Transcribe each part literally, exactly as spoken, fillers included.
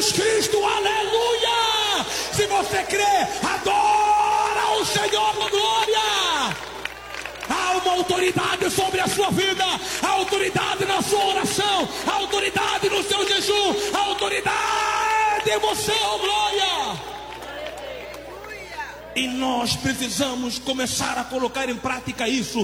Jesus Cristo, aleluia. Se você crê, adora o Senhor com glória. Há uma autoridade sobre a sua vida, há autoridade na sua oração, há autoridade no seu jejum, há autoridade em você, oh glória. E nós precisamos começar a colocar em prática isso.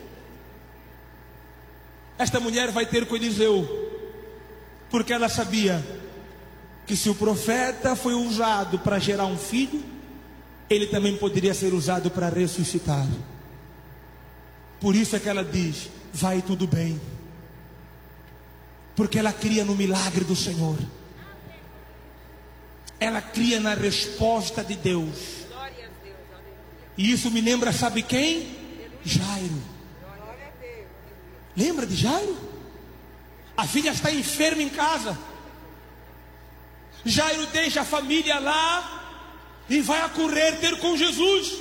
Esta mulher vai ter com Eliseu, porque ela sabia que se o profeta foi usado para gerar um filho, ele também poderia ser usado para ressuscitar. Por isso é que ela diz: vai tudo bem, porque ela cria no milagre do Senhor, ela cria na resposta de Deus. E isso me lembra, sabe quem? Jairo. Lembra de Jairo? A filha está enferma em casa. Jairo deixa a família lá e vai a correr ter com Jesus.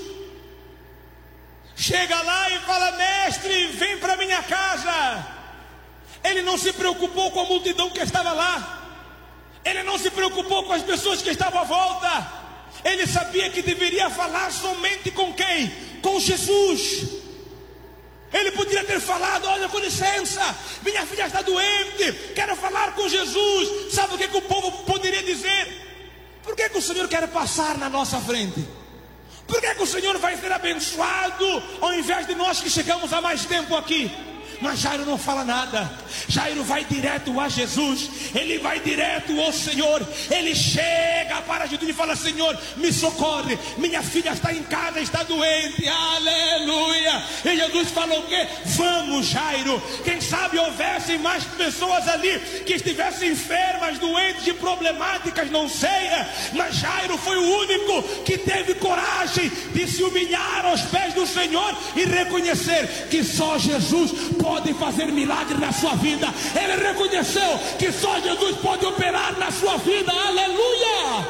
Chega lá e fala: mestre, vem para minha casa. Ele não se preocupou com a multidão que estava lá, ele não se preocupou com as pessoas que estavam à volta. Ele sabia que deveria falar somente com quem? Com Jesus. Ele poderia ter falado: olha, com licença, minha filha está doente, quero falar com Jesus. Sabe o que, que o povo poderia dizer? Por que, que o Senhor quer passar na nossa frente? Por que, que o Senhor vai ser abençoado ao invés de nós que chegamos há mais tempo aqui? Mas Jairo não fala nada. Jairo vai direto a Jesus. Ele vai direto ao Senhor. Ele chega para Jesus e fala: Senhor, me socorre, minha filha está em casa, está doente. Aleluia. E Jesus falou o quê? Vamos, Jairo. Quem sabe houvessem mais pessoas ali que estivessem enfermas, doentes e problemáticas, não sei. Mas Jairo foi o único que teve coragem de se humilhar aos pés do Senhor e reconhecer que só Jesus pode pode fazer milagre na sua vida. Ele reconheceu que só Jesus pode operar na sua vida. Aleluia.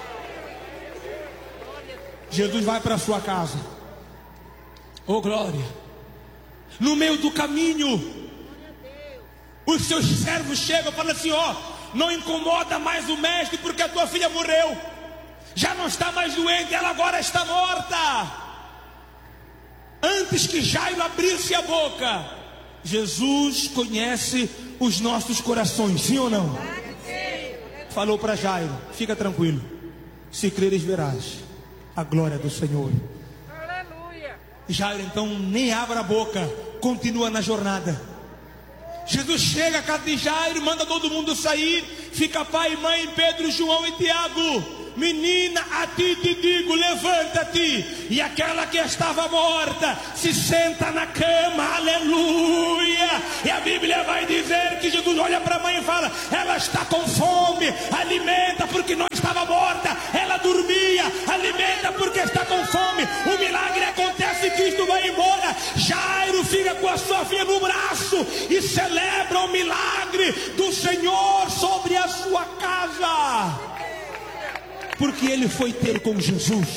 Jesus vai para a sua casa. Oh glória. No meio do caminho, os seus servos chegam e falam assim: ó, oh, não incomoda mais o mestre, porque a tua filha morreu, já não está mais doente, ela agora está morta. Antes que Jairo abrisse a boca, Jesus conhece os nossos corações, sim ou não? Falou para Jairo: fica tranquilo, se creres verás a glória do Senhor. Aleluia. Jairo então nem abre a boca, continua na jornada. Jesus chega a casa de Jairo, manda todo mundo sair, fica pai e mãe, Pedro, João e Tiago. Menina, a ti te digo, levanta-te. E aquela que estava morta se senta na cama, aleluia. E a Bíblia vai dizer que Jesus olha para a mãe e fala: ela está com fome, alimenta, porque não estava morta. Ela dormia, alimenta, porque está com fome. O milagre acontece, Cristo vai embora. Jairo fica com a sua filha no braço e celebra o milagre do Senhor sobre a sua casa. Porque ele foi ter com Jesus.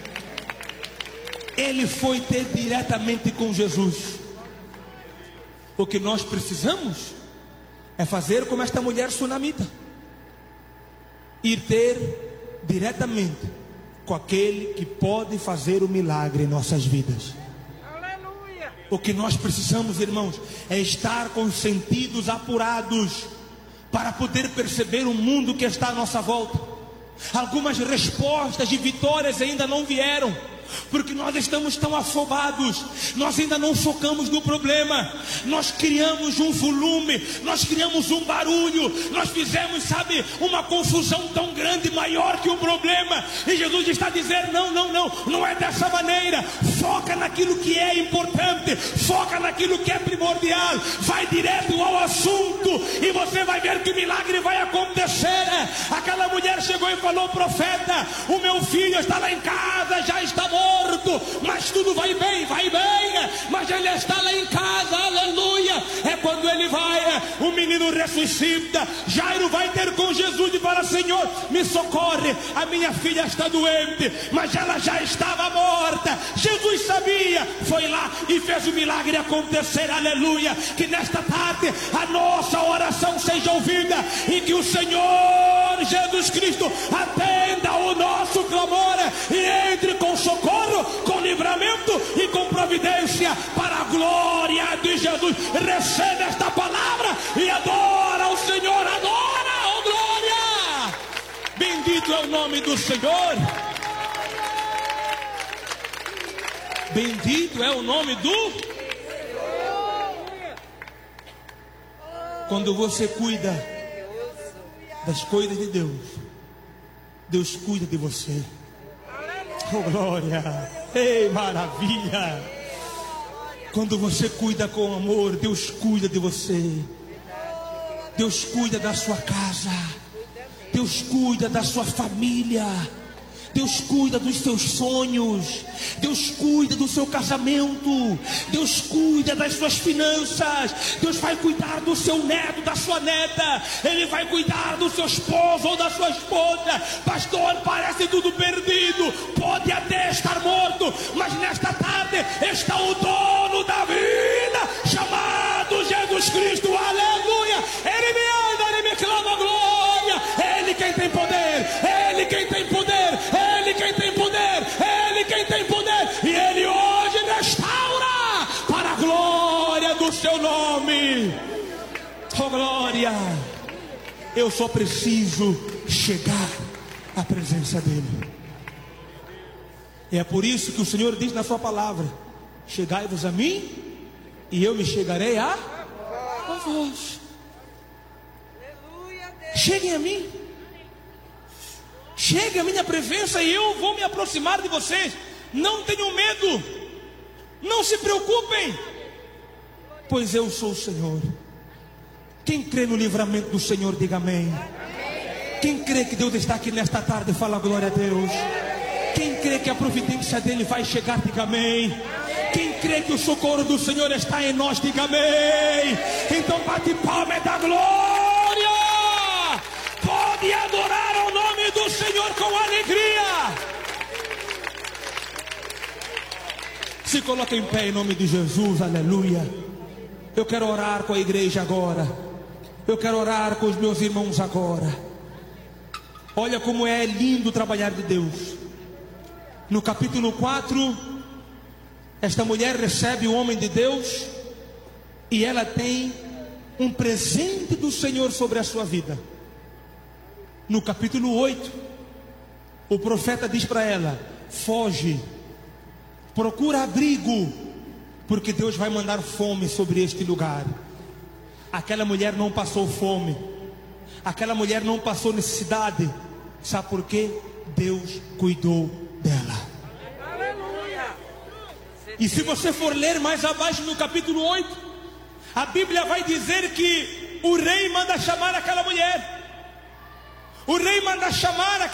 Ele foi ter diretamente com Jesus. O que nós precisamos é fazer como esta mulher sunamita, ir ter diretamente com aquele que pode fazer o milagre em nossas vidas. Aleluia. O que nós precisamos, irmãos, é estar com os sentidos apurados para poder perceber o mundo que está à nossa volta. Algumas respostas de vitórias ainda não vieram, porque nós estamos tão afobados, nós ainda não focamos no problema. Nós criamos um volume, nós criamos um barulho, nós fizemos, sabe, uma confusão tão grande, maior que o problema. E Jesus está dizendo: não, não, não, não é dessa maneira. Foca naquilo que é importante, foca naquilo que é primordial, vai direto ao assunto e você vai ver que o milagre vai acontecer. Aquela mulher chegou e falou: profeta, o meu filho está lá em casa, já está morto. Santo, mas tudo vai bem, vai bem, mas ele está lá em casa, aleluia. É quando ele vai, o menino ressuscita. Jairo vai ter com Jesus e fala: Senhor, me socorre, a minha filha está doente, mas ela já estava morta. Jesus sabia, foi lá e fez o milagre acontecer, aleluia. Que nesta tarde a nossa oração seja ouvida e que o Senhor Jesus Cristo atenda o nosso clamor e entre com socorro, com livramento e com providência para a glória de Jesus. Receba esta palavra e adora o Senhor, adora, oh glória. Bendito é o nome do Senhor. Bendito é o nome do Senhor. Quando você cuida das coisas de Deus, Deus cuida de você. Oh glória, ei maravilha. Quando você cuida com amor, Deus cuida de você. Deus cuida da sua casa. Deus cuida da sua família. Deus cuida dos seus sonhos. Deus cuida do seu casamento. Deus cuida das suas finanças. Deus vai cuidar do seu neto, da sua neta. Ele vai cuidar do seu esposo ou da sua esposa. Pastor, parece tudo perdido. Pode até estar morto, mas nesta tarde está o dono da vida, chamado Jesus Cristo, aleluia. Ele me anda, ele me clama glória. Ele quem tem poder, ele quem tem poder, ele quem tem poder, ele quem tem poder. E ele hoje restaura para a glória do seu nome. Oh glória. Eu só preciso chegar à presença dele. E é por isso que o Senhor diz na sua palavra: chegai-vos a mim e eu me chegarei a, a vós. Cheguem a mim. Chegue à minha presença e eu vou me aproximar de vocês. Não tenham medo, não se preocupem, pois eu sou o Senhor. Quem crê no livramento do Senhor, diga amém. Quem crê que Deus está aqui nesta tarde, fala glória a Deus. Quem crê que a providência dele vai chegar, diga amém. Quem crê que o socorro do Senhor está em nós, diga amém. Então bate palma e dá glória. Pode adorar ao nome do Senhor com alegria. Se coloque em pé em nome de Jesus, aleluia. Eu quero orar com a igreja agora. Eu quero orar com os meus irmãos agora. Olha como é lindo trabalhar de Deus. No capítulo quatro, esta mulher recebe o homem de Deus e ela tem um presente do Senhor sobre a sua vida. No capítulo oito, o profeta diz para ela: foge, procura abrigo, porque Deus vai mandar fome sobre este lugar. Aquela mulher não passou fome, aquela mulher não passou necessidade. Sabe por quê? Deus cuidou dela. E se você for ler mais abaixo no capítulo oito, a Bíblia vai dizer que o rei manda chamar aquela mulher. O rei manda chamar